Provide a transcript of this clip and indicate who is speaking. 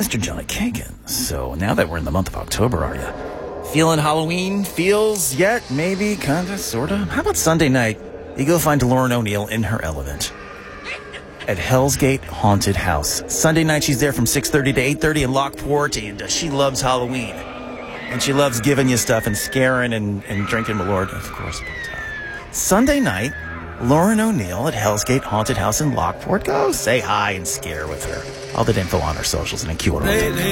Speaker 1: Mr. Johnny Kagan. So now that we're in the month of October, are you feeling Halloween feels yet? Maybe, kinda, sorta? How about Sunday night, you go find Lauren O'Neill in her element at Hell's Gate Haunted House. Sunday night, she's there from 6:30 to 8:30 in Lockport, and she loves Halloween. And she loves giving you stuff and scaring and drinking Malort, of course. But, Sunday night, Lauren O'Neill at Hell's Gate Haunted House in Lockport. Go say hi and scare with her. All the info on her socials and in QR.